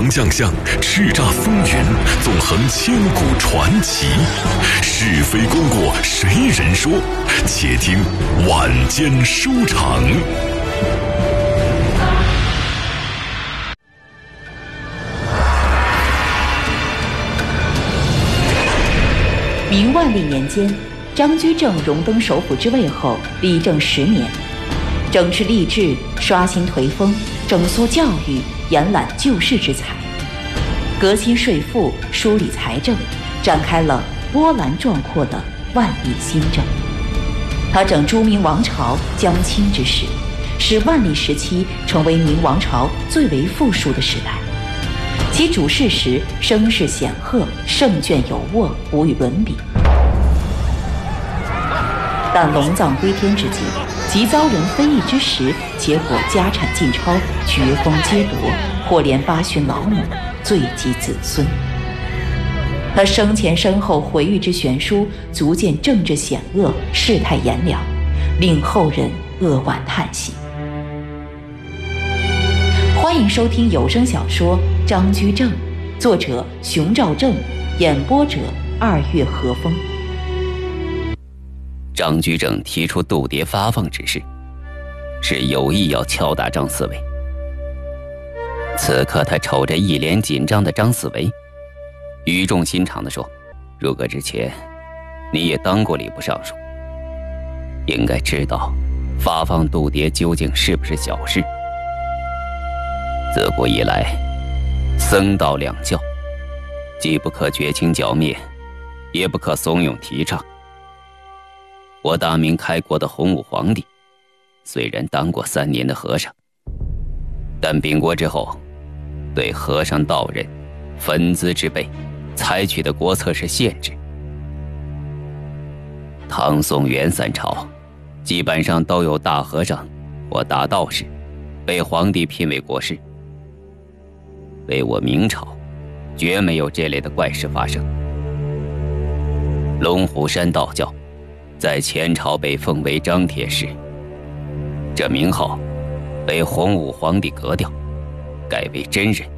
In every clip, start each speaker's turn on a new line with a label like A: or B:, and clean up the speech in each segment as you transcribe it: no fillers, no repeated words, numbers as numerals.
A: 将相，叱咤风云，纵横千古传奇。是非功过谁人说？且听晚间书场。
B: 明万历年间，张居正荣登首辅之位后，理政10年，整治吏治，刷新颓风，整肃教育，延揽救世之才，革新税赋，梳理财政，展开了波澜壮阔的万历新政。他整诸明王朝将倾之势，使万历时期成为明王朝最为富庶的时代。其主事时声势显赫，胜券有握，无与伦比。但龙藏归天之际，即遭人非议之时，结果家产尽超，爵封皆夺，或连8旬老母，罪及子孙。他生前身后回谕之悬殊，足见政治险恶，世态炎凉，令后人扼腕叹息。欢迎收听有声小说《张居正》，作者熊兆正，演播者2月和风。
C: 张居正提出度牒发放之事，是有意要敲打张思维。此刻他瞅着一脸紧张的张思维，语重心长地说：如果之前你也当过礼部尚书，应该知道发放度牒究竟是不是小事。自古以来，僧道两教，既不可绝情剿灭，也不可怂恿提倡。我大明开国的洪武皇帝，虽然当过3年的和尚，但秉国之后，对和尚道人、分资之辈采取的国策是限制。唐宋元3朝，基本上都有大和尚或大道士被皇帝聘为国师。唯我明朝，绝没有这类的怪事发生。龙虎山道教在前朝被封为张铁师，这名号被洪武皇帝革掉，改为真人。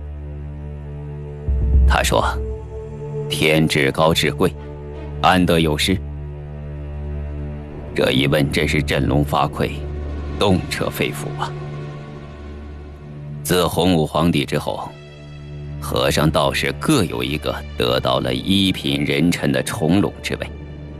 C: 他说：天至高至贵，安得有失？这一问真是振聋发聩，动彻肺腑啊！自洪武皇帝之后，和尚道士各有一个得到了一品人臣的重拢之位。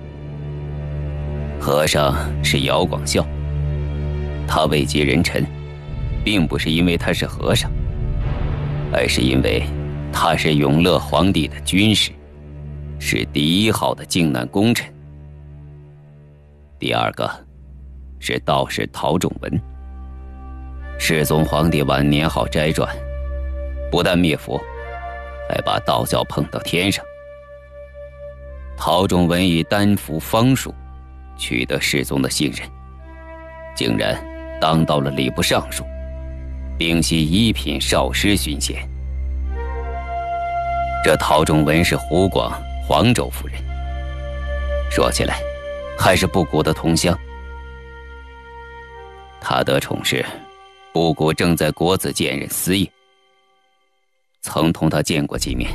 C: 和尚是姚广孝，他位极人臣，并不是因为他是和尚，而是因为他是永乐皇帝的军师，是第1号的靖难功臣。第2个是道士陶仲文，世宗皇帝晚年好斋传，不但灭佛，还把道教捧到天上。陶仲文以丹服方术取得世宗的信任，竟然当到了礼部尚书，并系1品少师勋衔。这陶仲文是湖广黄州夫人，说起来还是布谷的同乡。他得宠时，布谷正在国子监任司业，曾同他见过几面。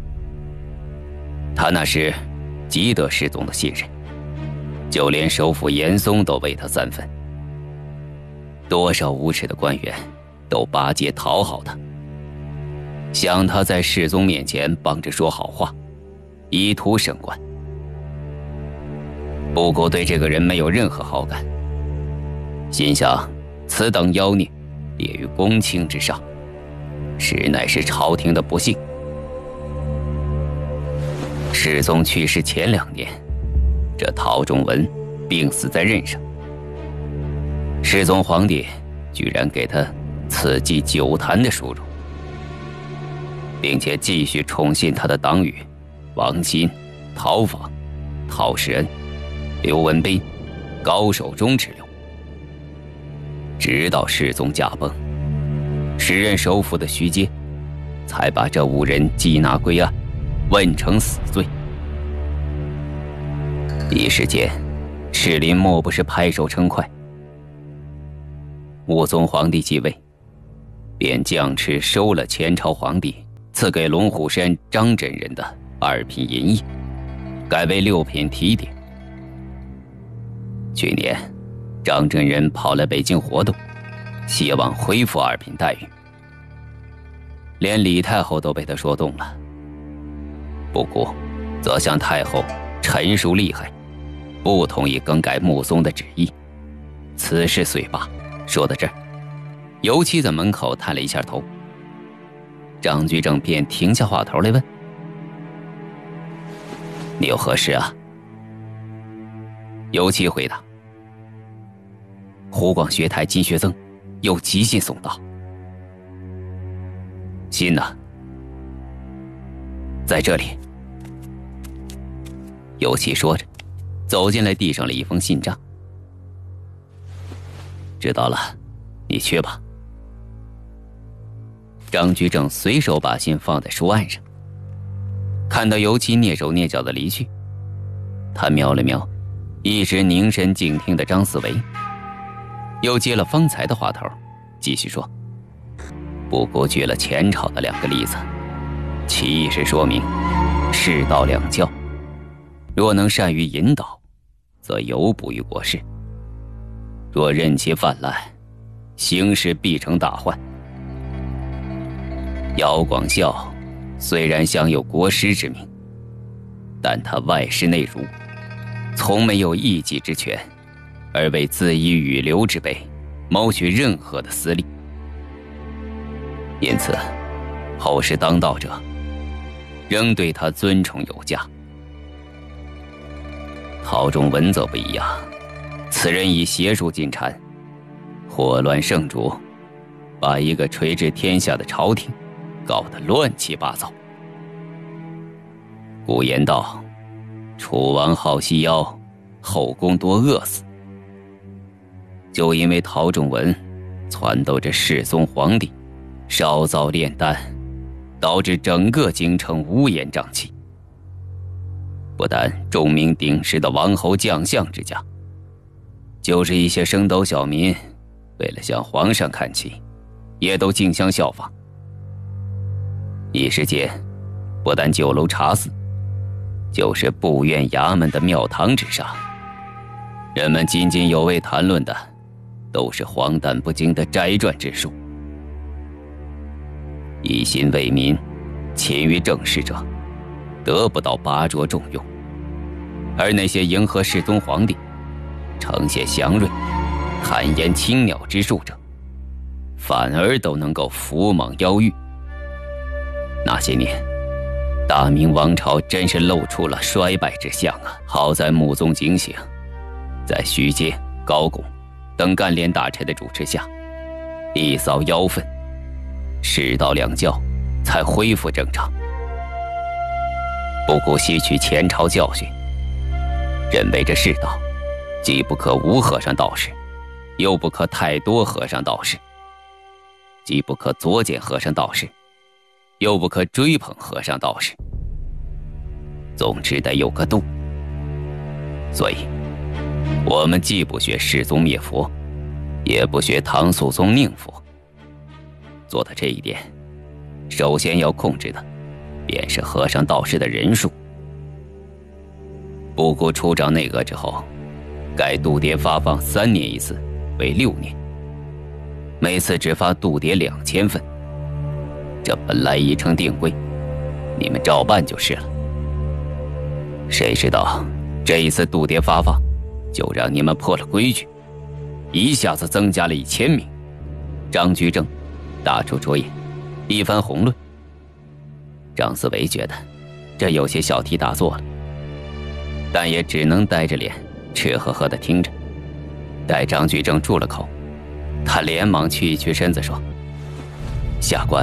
C: 他那时极得世宗的信任，就连首辅严嵩都为他3分。多少无耻的官员都巴结讨好他，想他在世宗面前帮着说好话，以图升官。布谷对这个人没有任何好感，心想此等妖孽列于公卿之上，实乃是朝廷的不幸。世宗去世前2年，这陶仲文病死在任上，世宗皇帝居然给他赐祭9坛的殊荣，并且继续宠信他的党羽王欣、陶访、陶世恩、刘文彬、高守忠之流。直到世宗驾崩，时任首辅的徐阶才把这5人缉拿归案，问成死罪。一时间，士林莫不是拍手称快。武宗皇帝继位，便降敕收了前朝皇帝赐给龙虎山张镇人的2品银叶，改为6品提点。去年，张镇人跑来北京活动，希望恢复2品待遇，连李太后都被他说动了。不过，则向太后陈述厉害，不同意更改穆宗的旨意。此事虽罢，说到这儿，尤其在门口探了一下头。张居正便停下话头来问：“你有何事啊？”尤其回答：“湖广学台金学增有急信送到。”“信呢？”“在这里。”尤其说着，走进来递上了一封信札。“知道了，你去吧。”张居正随手把信放在书案上，看到尤其蹑手蹑脚的离去，他瞄了瞄一直凝神静听的张四维，又接了方才的话头，继续说：“不过举了前朝的2个例子，其意是说明世道两教，若能善于引导，则有补于国事；若任其泛滥，形势必成大患。姚广孝虽然享有国师之名，但他外事内儒，从没有一己之权，而为自以与流之辈谋取任何的私利。因此，后世当道者仍对他尊崇有加。陶仲文则不一样，此人以邪术进谗，祸乱圣主，把一个垂治天下的朝廷搞得乱七八糟。古言道：楚王好细腰，后宫多饿死。就因为陶仲文撺掇着世宗皇帝烧造炼丹，导致整个京城乌烟瘴气。不但钟鸣鼎食的王侯将相之家，就是一些升斗小民，为了向皇上看齐，也都竞相效仿。一时间，不但酒楼茶肆，就是部院衙门的庙堂之上，人们津津有味谈论的都是荒诞不经的摘传之术。一心为民，勤于政事者，得不到拔擢重用，而那些迎合世宗皇帝、呈现祥瑞、坦言青鸟之术者，反而都能够福莽妖郁。那些年，大明王朝真是露出了衰败之象啊！好在穆宗警醒，在徐阶、高拱等干练大臣的主持下，一扫妖氛，世道两教才恢复正常。不顾吸取前朝教训，认为这世道既不可无和尚道士，又不可太多和尚道士，既不可作践和尚道士，又不可追捧和尚道士，总之得有个度。所以我们既不学世宗灭佛，也不学唐肃宗宁佛。做到这一点，首先要控制的便是和尚道士的人数。不顾出掌内阁之后，改度牒发放3年一次为6年，每次只发度牒2000份。这本来已成定规，你们照办就是了。谁知道这一次度牒发放，就让你们破了规矩，一下子增加了1000名。张居正大出卓眼，一番宏论。张思维觉得这有些小题大做了，但也只能呆着脸吃呵呵地听着。待张居正住了口，他连忙屈一屈身子说：“下官。”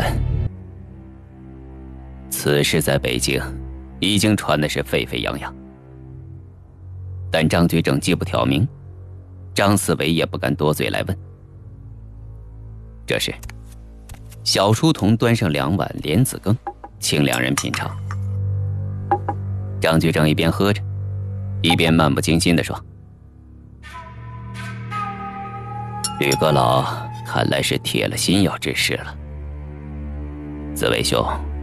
C: 此事在北京已经传的是沸沸扬扬，但张居正既不挑明，张思维也不敢多嘴来问。这时，小书童端上2碗莲子羹，请2人品尝。张居正一边喝着，一边漫不经心地说：“吕阁老看来是铁了心要治事了。子维兄，